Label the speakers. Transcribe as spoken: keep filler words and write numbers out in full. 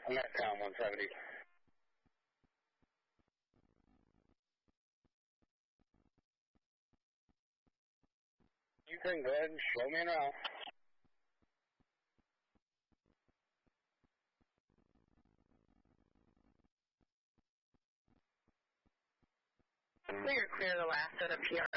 Speaker 1: I'm at town one seventy. You can go ahead and show me around.
Speaker 2: You're clear the last set of P R.